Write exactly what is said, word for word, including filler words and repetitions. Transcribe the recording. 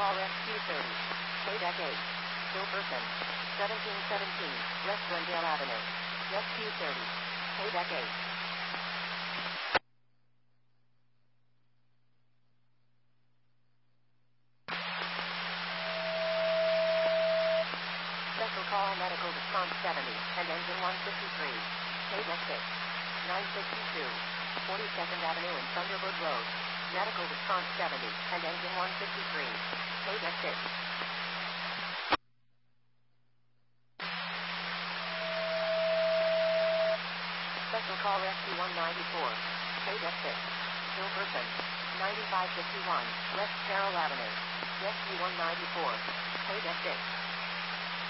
call Rescue thirty. K-Deck eight. Silverton. seventeen seventeen, West Glendale Avenue. Rescue thirty. K-Deck eight. Special call medical response seventy, and engine one fifty-three. K-Deck six. nine sixty-two. forty-second Avenue and Thunderbird Road. Medical response seventy, and engine one fifty-three. K-Deck six. Special call Rescue one ninety-four. K-Deck six. Silverton. ninety-five fifty-one, West Carroll Avenue. Rescue one ninety-four. K-Deck six.